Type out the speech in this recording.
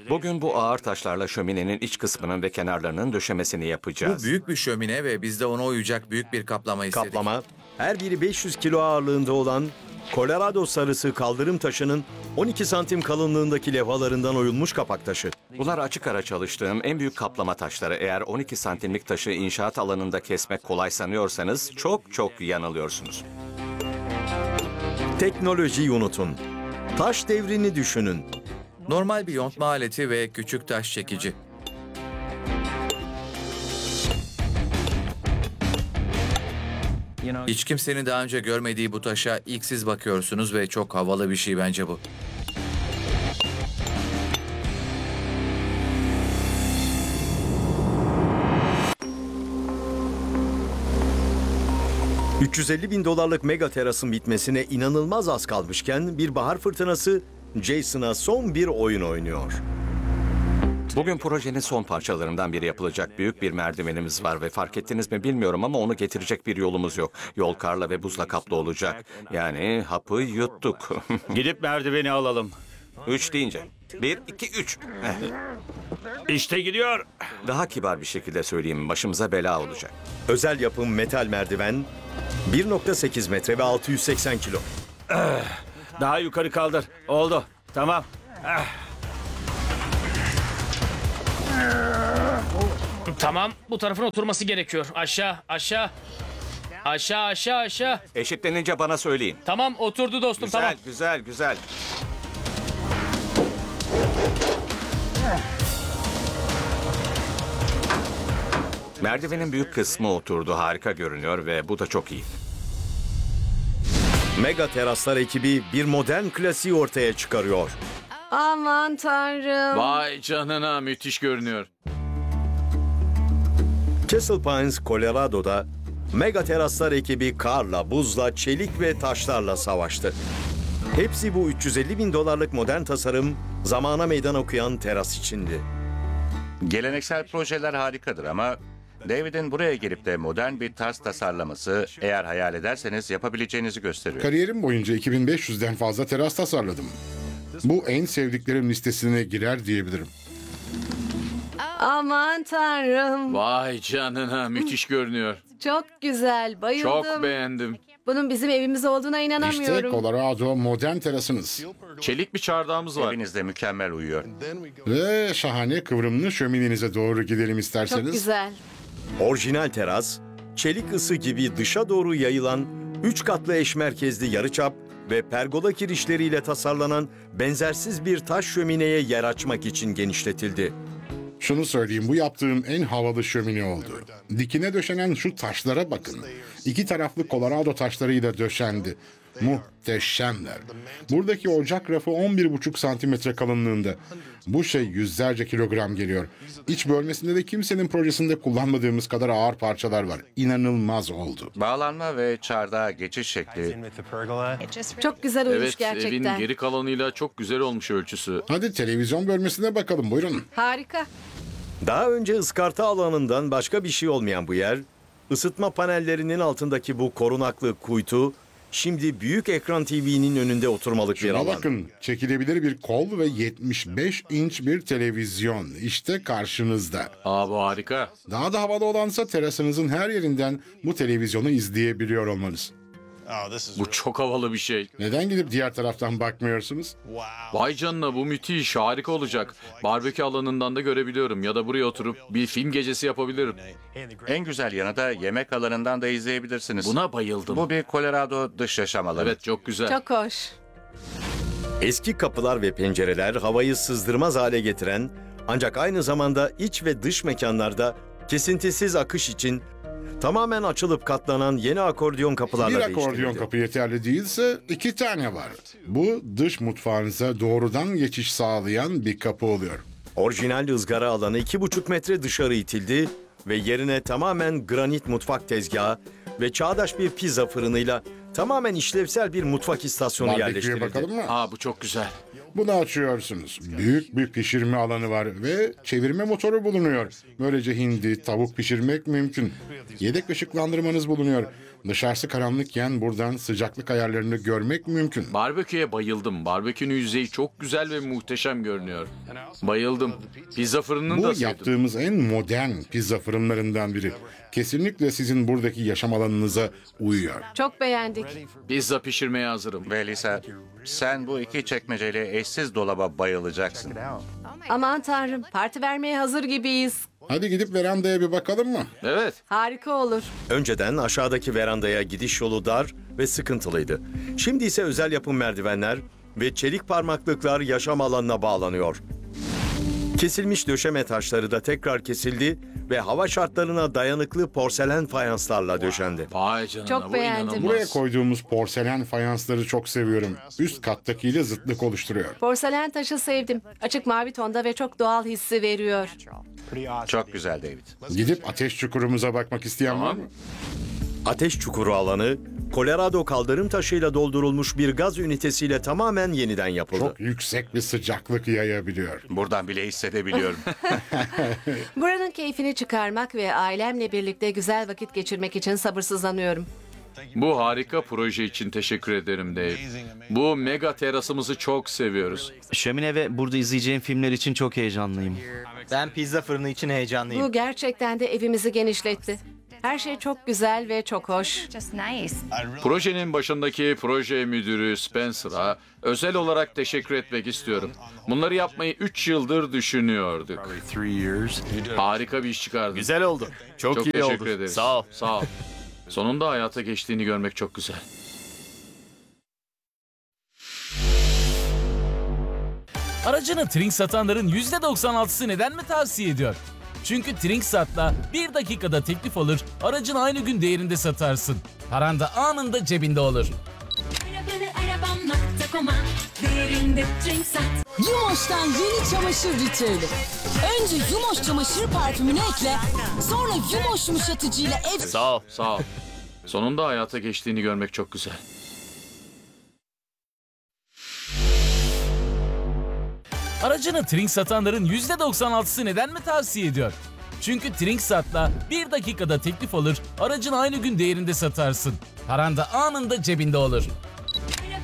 Bugün bu ağır taşlarla şöminenin iç kısmının ve kenarlarının döşemesini yapacağız. Bu büyük bir şömine ve biz de ona uyacak büyük bir kaplama istedik. Kaplama, her biri 500 kilo ağırlığında olan Colorado sarısı kaldırım taşının 12 santim kalınlığındaki levhalarından oyulmuş kapak taşı. Bunlar açık ara çalıştığım en büyük kaplama taşları. Eğer 12 santimlik taşı inşaat alanında kesmek kolay sanıyorsanız çok yanılıyorsunuz. Teknolojiyi unutun. Taş devrini düşünün. Normal bir yontma aleti ve küçük taş çekici. Hiç kimsenin daha önce görmediği bu taşa ilk siz bakıyorsunuz ve çok havalı bir şey bence bu. $350.000 mega terasın bitmesine inanılmaz az kalmışken bir bahar fırtınası Jason'a son bir oyun oynuyor. Bugün projenin son parçalarından biri yapılacak büyük bir merdivenimiz var ve fark ettiniz mi bilmiyorum ama onu getirecek bir yolumuz yok. Yol karla ve buzla kaplı olacak. Yani hapı yuttuk. Gidip merdiveni alalım. 3 deyince. 1, 2, 3. İşte gidiyor. Daha kibar bir şekilde söyleyeyim, başımıza bela olacak. Özel yapım metal merdiven 1.8 metre ve 680 kilo. Daha yukarı kaldır. Oldu. Tamam. Tamam, bu tarafın oturması gerekiyor. Aşağı, aşağı. Aşağı, aşağı, aşağı. Eşitlenince bana söyleyin. Tamam, oturdu dostum, Güzel, tamam. güzel. Merdivenin büyük kısmı oturdu, harika görünüyor ve bu da çok iyi. Mega Teraslar ekibi bir modern klasiği ortaya çıkarıyor. Aman tanrım. Vay canına, müthiş görünüyor. Castle Pines, Colorado'da Mega Teraslar ekibi karla, buzla, çelik ve taşlarla savaştı. Hepsi bu $350.000 modern tasarım zamana meydan okuyan teras içindi. Geleneksel projeler harikadır ama David'in buraya gelip de modern bir tarz tasarlaması, eğer hayal ederseniz yapabileceğinizi gösteriyor. Kariyerim boyunca 2500'den fazla teras tasarladım. Bu en sevdiklerim listesine girer diyebilirim. Aman tanrım. Vay canına, müthiş görünüyor. Çok güzel. Bayıldım. Çok beğendim. Bunun bizim evimiz olduğuna İşte inanamıyorum. Colorado modern terasınız. Çelik bir çardağımız var. Evinizde mükemmel uyuyor. Ve şahane kıvrımlı şöminenize doğru gidelim Çok isterseniz. güzel. Orijinal teras, çelik ısı gibi dışa doğru yayılan 3 katlı eş merkezli yarıçap ve pergola kirişleriyle tasarlanan benzersiz bir taş şömineye yer açmak için genişletildi. Şunu söyleyeyim, bu yaptığım en havalı şömine oldu. Dikine döşenen şu taşlara bakın. 2 taraflı Colorado taşlarıyla döşendi. Muhteşemler. Buradaki ocak rafı 11,5 santimetre kalınlığında. Bu şey yüzlerce kilogram geliyor. İç bölmesinde de kimsenin projesinde kullanmadığımız kadar ağır parçalar var. İnanılmaz oldu. Bağlanma ve çardağa geçiş şekli Çok güzel olmuş Evet, evin gerçekten. geri kalanıyla çok güzel olmuş ölçüsü. Hadi televizyon bölmesine bakalım, buyurun. Harika. Daha önce ıskarta alanından başka bir şey olmayan bu yer, ısıtma panellerinin altındaki bu korunaklı kuytu, şimdi büyük ekran TV'nin önünde oturmalık bir Şuna alan. bakın, çekilebilir bir kol ve 75 inç bir televizyon. İşte karşınızda. Aa, bu harika. Daha da havalı olansa terasınızın her yerinden bu televizyonu izleyebiliyor olmanız. Bu çok havalı bir şey. Neden gidip diğer taraftan bakmıyorsunuz? Vay canına, bu müthiş, harika olacak. Barbekü alanından da görebiliyorum ya da buraya oturup bir film gecesi yapabilirim. en güzel yanı da yemek alanından da izleyebilirsiniz. Buna bayıldım. Bu bir Colorado dış yaşam alanı. Evet, çok güzel. Çok hoş. Eski kapılar ve pencereler havayı sızdırmaz hale getiren, ancak aynı zamanda iç ve dış mekanlarda kesintisiz akış için tamamen açılıp katlanan yeni akordeon kapılarla Bir akordeon değiştirildi. kapı yeterli değilse 2 tane var. Bu dış mutfağınıza doğrudan geçiş sağlayan bir kapı oluyor. Orijinal ızgara alanı 2,5 metre dışarı itildi ve yerine tamamen granit mutfak tezgahı ve çağdaş bir pizza fırınıyla tamamen işlevsel bir mutfak istasyonu Barbeküye yerleştirildi. bakalım mı? Aa, bu çok güzel. Bunu açıyorsunuz. Büyük bir pişirme alanı var ve çevirme motoru bulunuyor. Böylece hindi, tavuk pişirmek mümkün. Yedek ışıklandırmanız bulunuyor. Dışarısı karanlıkken buradan sıcaklık ayarlarını görmek mümkün. Barbeküye bayıldım. Barbekünün yüzeyi çok güzel ve muhteşem görünüyor. Bayıldım. Pizza fırınını da Bu sevdim. yaptığımız en modern pizza fırınlarından biri. Kesinlikle sizin buradaki yaşam alanınıza uyuyor. Çok beğendik. Pizza pişirmeye hazırım. Ve Lisa, sen bu iki çekmeceli eşsiz dolaba bayılacaksın. Aman tanrım, parti vermeye hazır gibiyiz. Hadi gidip verandaya bir bakalım mı? Evet. Harika olur. Önceden aşağıdaki verandaya gidiş yolu dar ve sıkıntılıydı. Şimdi ise özel yapım merdivenler ve çelik parmaklıklar yaşam alanına bağlanıyor. Kesilmiş döşeme taşları da tekrar kesildi ve hava şartlarına dayanıklı porselen fayanslarla döşendi. Vay canına, Çok bu beğendim. inanılmaz. Buraya koyduğumuz porselen fayansları çok seviyorum. Üst kattakiyle zıtlık oluşturuyor. Porselen taşı sevdim. Açık mavi tonda ve çok doğal hissi veriyor. Çok güzel David. Gidip ateş çukurumuza bakmak isteyen var mı? Ateş çukuru alanı, Colorado kaldırım taşıyla doldurulmuş bir gaz ünitesiyle tamamen yeniden yapıldı. Çok yüksek bir sıcaklık yayabiliyor. Buradan bile hissedebiliyorum. Buranın keyfini çıkarmak ve ailemle birlikte güzel vakit geçirmek için sabırsızlanıyorum. Bu harika proje için teşekkür ederim Dave. Bu mega terasımızı çok seviyoruz. Şömine ve burada izleyeceğim filmler için çok heyecanlıyım. Ben pizza fırını için heyecanlıyım. Bu gerçekten de evimizi genişletti. Her şey çok güzel ve çok hoş. Projenin başındaki proje müdürü Spencer'a özel olarak teşekkür etmek istiyorum. Bunları yapmayı 3 yıldır düşünüyorduk. Harika bir iş çıkardın. Güzel oldu. Çok iyi teşekkür oldu. ederiz. Sağ ol. Sağ ol. Sonunda hayata geçtiğini görmek çok güzel. Aracını Trink satanların %96'sı neden mi tavsiye ediyor? Çünkü Trinksat'la 1 dakikada teklif alır, aracını aynı gün değerinde satarsın. Paran da anında cebinde olur. Yumoş'tan yeni çamaşır ritüeli. Önce Yumoş çamaşır parfümünü ekle, sonra Yumoş yumuşatıcıyla ev... Sağ ol. Sağ ol. Sonunda hayata geçtiğini görmek çok güzel. Aracını Trink satanların %96'sı neden mi tavsiye ediyor? Çünkü Trinksat'la 1 dakikada teklif alır, aracını aynı gün değerinde satarsın. Paran da anında cebinde olur.